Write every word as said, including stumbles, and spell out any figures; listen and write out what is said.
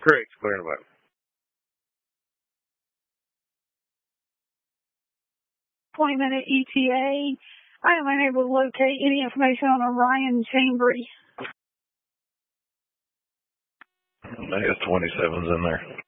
Correct, clear and above. Appointment at E T A. I am unable to locate any information on Orion Chambry. I guess twenty-seven's in there.